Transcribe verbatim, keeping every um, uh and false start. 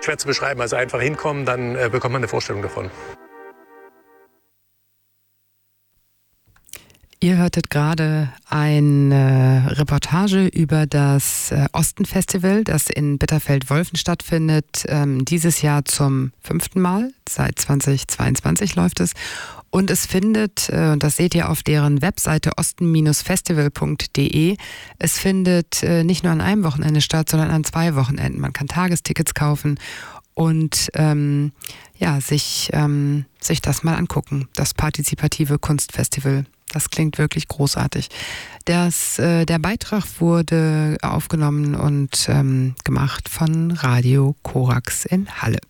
schwer zu beschreiben. Also einfach hinkommen, dann äh, bekommt man eine Vorstellung davon. Ihr hörtet gerade eine Reportage über das äh, Osten-Festival, das in Bitterfeld-Wolfen stattfindet. Ähm, dieses Jahr zum fünften Mal, seit zweitausendzweiundzwanzig läuft es. Und es findet, äh, und das seht ihr auf deren Webseite osten Bindestrich festival punkt de, es findet äh, nicht nur an einem Wochenende statt, sondern an zwei Wochenenden. Man kann Tagestickets kaufen und ähm, ja, sich, ähm, sich das mal angucken, das partizipative Kunstfestival. Das klingt wirklich großartig. Das, äh, der Beitrag wurde aufgenommen und ähm, gemacht von Radio Korax in Halle.